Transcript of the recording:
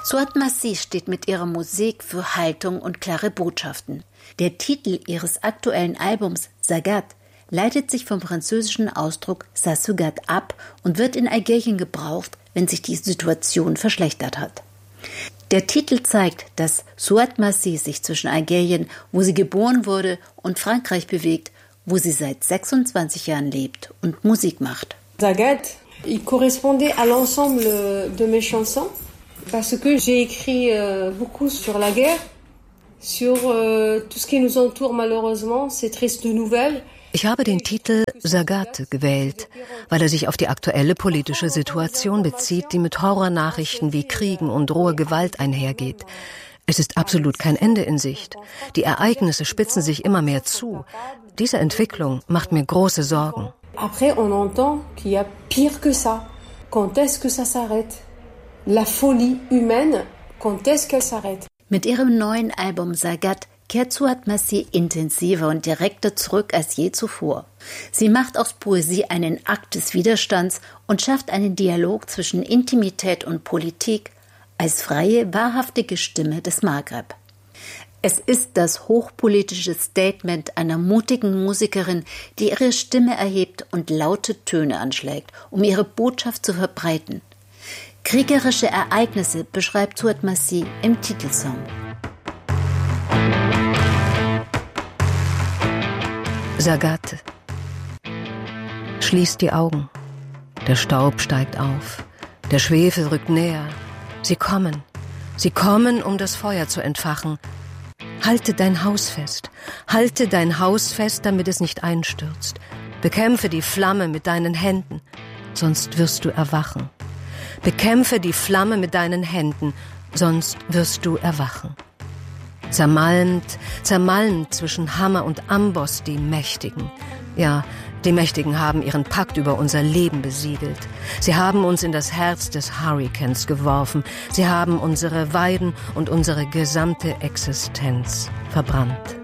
Suat Masih steht mit ihrer Musik für Haltung und klare Botschaften. Der Titel ihres aktuellen Albums Sagat leitet sich vom französischen Ausdruck ça Sugat ab und wird in Algerien gebraucht, wenn sich die Situation verschlechtert hat. Der Titel zeigt, dass Suat Masih sich zwischen Algerien, wo sie geboren wurde, und Frankreich bewegt, wo sie seit 26 Jahren lebt und Musik macht. Sagat, il correspondait à l'ensemble de mes chansons. Parce que j'ai écrit beaucoup sur la guerre, sur tout ce qui nous entoure malheureusement, ces tristes nouvelles. Ich habe den Titel Sagat gewählt, weil er sich auf die aktuelle politische Situation bezieht, die mit Horrornachrichten wie Kriegen und rohe Gewalt einhergeht. Es ist absolut kein Ende in Sicht. Die Ereignisse spitzen sich immer mehr zu. Diese Entwicklung macht mir große Sorgen. Après, on entend qu'il y a pire que ça. Quand est-ce que ça s'arrête? La folie humaine, quand est-ce qu'elle s'arrête? Mit ihrem neuen Album Sagat kehrt Suat Masih intensiver und direkter zurück als je zuvor. Sie macht aus Poesie einen Akt des Widerstands und schafft einen Dialog zwischen Intimität und Politik als freie, wahrhaftige Stimme des Maghreb. Es ist das hochpolitische Statement einer mutigen Musikerin, die ihre Stimme erhebt und laute Töne anschlägt, um ihre Botschaft zu verbreiten. Kriegerische Ereignisse beschreibt Suat Masih im Titelsong. Sagat. Schließt die Augen. Der Staub steigt auf. Der Schwefel rückt näher. Sie kommen, um das Feuer zu entfachen. Halte dein Haus fest. Halte dein Haus fest, damit es nicht einstürzt. Bekämpfe die Flamme mit deinen Händen, sonst wirst du erwachen. Bekämpfe die Flamme mit deinen Händen, sonst wirst du erwachen. Zermalmt zwischen Hammer und Amboss die Mächtigen. Ja, die Mächtigen haben ihren Pakt über unser Leben besiegelt. Sie haben uns in das Herz des Hurrikans geworfen. Sie haben unsere Weiden und unsere gesamte Existenz verbrannt.